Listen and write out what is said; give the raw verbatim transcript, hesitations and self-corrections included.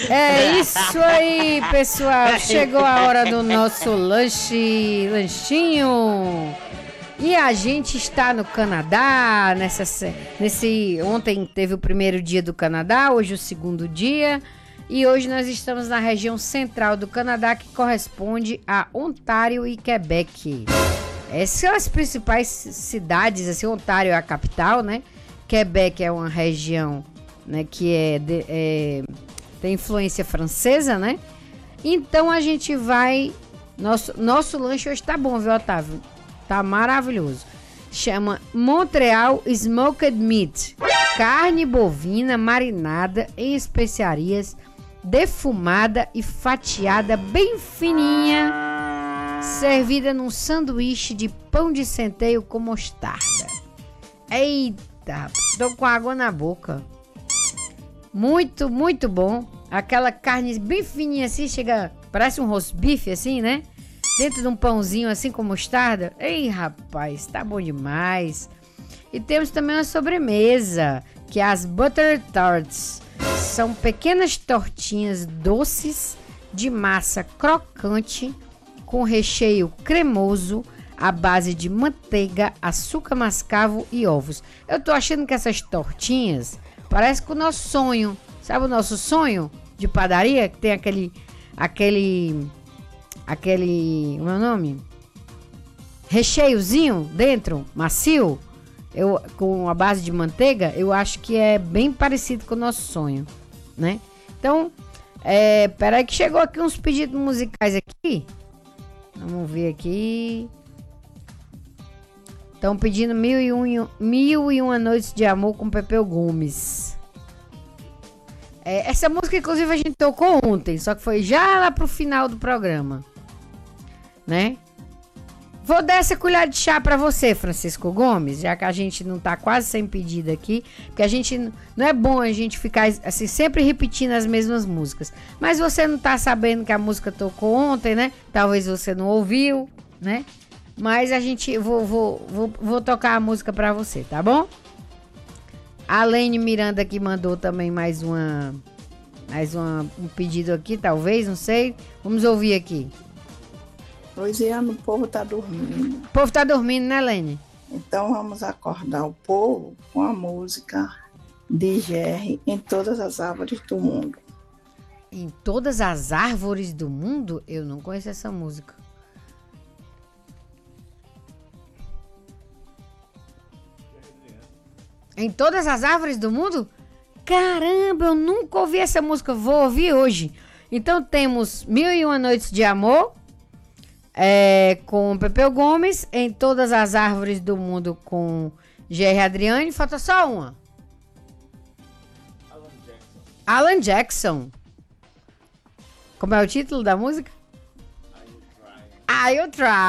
É isso aí, pessoal. Chegou a hora do nosso lanche, lanchinho. E a gente está no Canadá, nessa, nesse, ontem teve o primeiro dia do Canadá, hoje o segundo dia. E hoje nós estamos na região central do Canadá, que corresponde a Ontário e Quebec. Essas são as principais cidades, assim, Ontário é a capital, né? Quebec é uma região, né, que é, de, é tem influência francesa, né? Então a gente vai... Nosso, nosso lanche hoje tá bom, viu, Otávio? Tá maravilhoso. Chama Montreal Smoked Meat. Carne bovina marinada em especiarias, defumada e fatiada bem fininha, servida num sanduíche de pão de centeio com mostarda. Eita, tô com água na boca. Muito, muito bom. Aquela carne bem fininha assim, chega, parece um roast beef assim, né? Dentro de um pãozinho assim com mostarda. Ei, rapaz, tá bom demais. E temos também uma sobremesa, que é as Butter Tarts. São pequenas tortinhas doces de massa crocante com recheio cremoso à base de manteiga, açúcar mascavo e ovos. Eu tô achando que essas tortinhas parecem com o nosso sonho. Sabe o nosso sonho de padaria? Que tem aquele... aquele aquele, como é o nome? Recheiozinho dentro, macio, eu, com a base de manteiga. Eu acho que é bem parecido com o nosso sonho, né? Então, é, peraí que chegou aqui uns pedidos musicais aqui. Vamos ver aqui. Estão pedindo mil e, um, mil e uma noites de amor com Pepeu Gomes. É, essa música, inclusive, a gente tocou ontem, só que foi já lá pro final do programa, né? Vou dar essa colher de chá pra você, Francisco Gomes, já que a gente não tá quase sem pedido aqui, porque a gente não é bom a gente ficar assim sempre repetindo as mesmas músicas. Mas você não tá sabendo que a música tocou ontem, né? Talvez você não ouviu, né? Mas a gente vou vou vou, vou tocar a música pra você, tá bom? A Lene Miranda que mandou também mais uma mais uma, um pedido aqui, talvez, não sei. Vamos ouvir aqui. Luiziano, o povo tá dormindo. O povo tá dormindo, né, Lene? Então vamos acordar o povo com a música de Jerry Em Todas as Árvores do Mundo. Em Todas as Árvores do Mundo? Eu não conheço essa música. Em Todas as Árvores do Mundo? Caramba, eu nunca ouvi essa música. Vou ouvir hoje. Então temos Mil e Uma Noites de Amor, é, com Pepeu Gomes. Em Todas as Árvores do Mundo, com G R Adriane. Falta só uma. Alan Jackson. Alan Jackson. Como é o título da música? I'll Try. I'll Try.